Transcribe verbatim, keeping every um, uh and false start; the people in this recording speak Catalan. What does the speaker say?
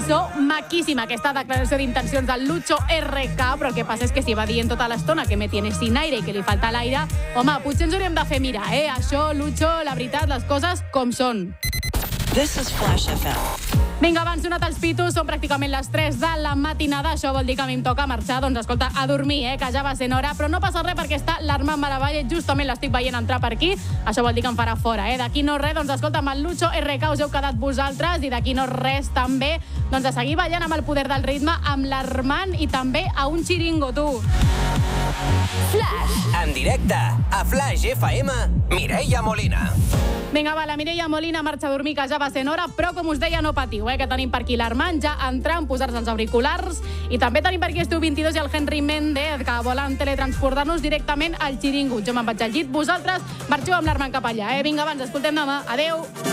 cançó maquíssima, aquesta declaració d'intencions del Lucho erre ca, però el que passa és que si va dient tota l'estona que me tiene sin aire i que li falta l'aire, home, potser ens hauríem de fer mirar, eh? Això, Lucho, la veritat, les coses com són. This is Flash F M. Vinga, abans sonat els pitos, són pràcticament les tres de la matinada. Això vol dir que a mi em toca marxar, doncs escolta, a dormir, eh, que ja va sent hora. Però no passa res perquè està l'Armand Maravalle, justament l'estic veient entrar per aquí. Això vol dir que em farà fora, eh. D'aquí no res, doncs escolta, amb el Lucho erre ca us heu quedat vosaltres i d'aquí no res també, doncs a seguir ballant amb el poder del ritme, amb l'Armand i també a un xiringo, tu. Flash. En directe, a Flash F M, Mireia Molina. Vinga, va, la Mireia Molina marxa a dormir, que ja va sent hora, però com us deia, no patiu, eh, que tenim per aquí l'Armand ja entrant, posar-se els auriculars, i també tenim per aquí Estiu vint-i-dos i el Henry Méndez, que volen teletransportar-nos directament al xiringo. Jo me'n vaig al llit, vosaltres marxeu amb l'Armand cap allà, eh? Vinga, abans, escoltem demà. Adeu!